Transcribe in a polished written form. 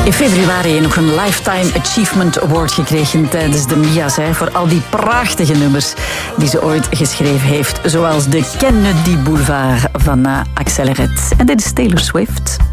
In februari nog een Lifetime Achievement Award gekregen tijdens de MIA's voor al die prachtige nummers die ze ooit geschreven heeft. Zoals de Kennedy Boulevard van Axel Red. En dit is Taylor Swift.